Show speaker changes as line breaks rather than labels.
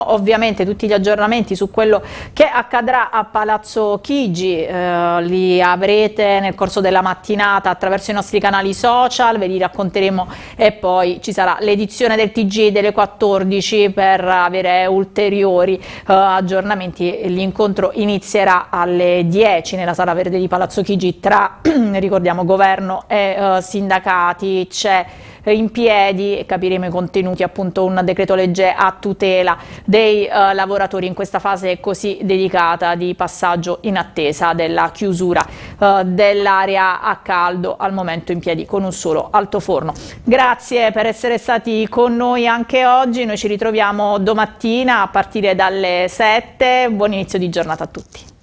Ovviamente tutti gli aggiornamenti su quello che accadrà a Palazzo Chigi li avrete nel corso della mattinata attraverso i nostri canali social, ve li racconteremo e poi ci sarà l'edizione del TG delle 14 per avere ulteriori aggiornamenti. L'incontro inizierà alle 10 nella Sala Verde di Palazzo Chigi tra, ricordiamo, governo e sindacati. C'è in piedi e capiremo i contenuti, appunto un decreto legge a tutela dei lavoratori in questa fase così delicata di passaggio in attesa della chiusura dell'area a caldo, al momento in piedi con un solo altoforno. Grazie per essere stati con noi anche oggi, noi ci ritroviamo domattina a partire dalle 7, buon inizio di giornata a tutti.